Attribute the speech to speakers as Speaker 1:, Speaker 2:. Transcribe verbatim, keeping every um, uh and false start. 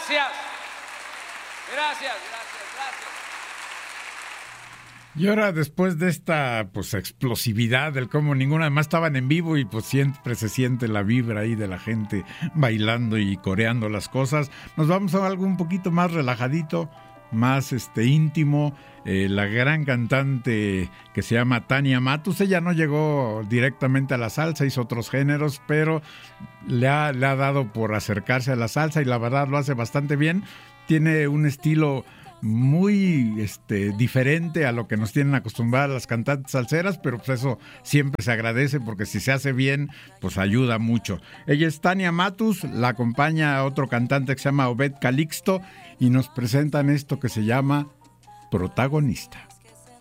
Speaker 1: Gracias. Gracias, gracias, gracias.
Speaker 2: Y ahora, después de esta pues explosividad del cómo ninguna, además estaban en vivo y pues siempre se siente la vibra ahí de la gente bailando y coreando las cosas, nos vamos a algo un poquito más relajadito, más este íntimo. Eh, la gran cantante que se llama Tania Matus, ella no llegó directamente a la salsa, hizo otros géneros, pero le ha, le ha dado por acercarse a la salsa y la verdad lo hace bastante bien. Tiene un estilo muy este, diferente a lo que nos tienen acostumbradas las cantantes salseras, pero pues eso siempre se agradece porque si se hace bien, pues ayuda mucho. Ella es Tania Matus, la acompaña otro cantante que se llama Obed Calixto y nos presentan esto que se llama Protagonista.